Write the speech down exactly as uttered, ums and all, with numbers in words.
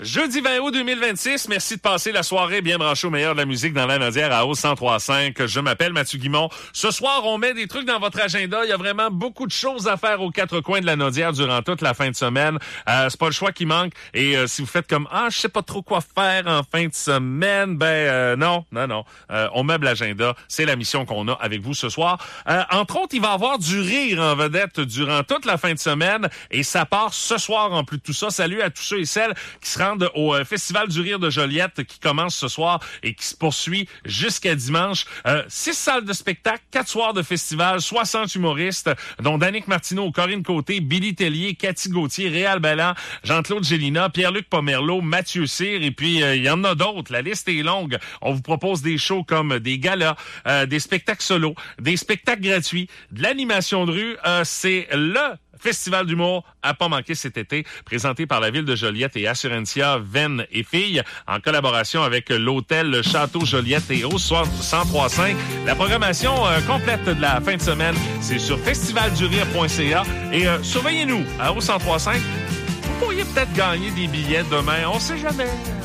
Jeudi vingt août deux mille vingt-six, merci de passer la soirée bien branchée au meilleur de la musique dans la Naudière à Hauts cent trois virgule cinq. Je m'appelle Mathieu Guimond. Ce soir, on met des trucs dans votre agenda. Il y a vraiment beaucoup de choses à faire aux quatre coins de la Naudière durant toute la fin de semaine. Euh, c'est pas le choix qui manque. Et euh, si vous faites comme « Ah, je sais pas trop quoi faire en fin de semaine », ben euh, non, non, non. Euh, on meuble l'agenda. C'est la mission qu'on a avec vous ce soir. Euh, entre autres, il va y avoir du rire en vedette durant toute la fin de semaine. Et ça part ce soir en plus de tout ça. Salut à tous ceux et celles qui se rendent au euh, Festival du rire de Joliette qui commence ce soir et qui se poursuit jusqu'à dimanche. Euh, six salles de spectacle, quatre soirs de festival, soixante humoristes, dont Danick Martineau, Corinne Côté, Billy Tellier, Cathy Gauthier, Réal Balland, Jean-Claude Gélina, Pierre-Luc Pomerleau, Mathieu Cyr, et puis euh, il y en a d'autres. La liste est longue. On vous propose des shows comme des galas, euh, des spectacles solos, des spectacles gratuits, de l'animation de rue. Euh, c'est le Festival d'humour à pas manquer cet été, présenté par la Ville de Joliette et Assurantia Venn et Filles, en collaboration avec l'hôtel Le Château Joliette et Hauts cent trois virgule cinq. La programmation euh, complète de la fin de semaine, c'est sur festival du rire point c a et euh, surveillez-nous à Hauts cent trois virgule cinq. Vous pourriez peut-être gagner des billets demain, on sait jamais.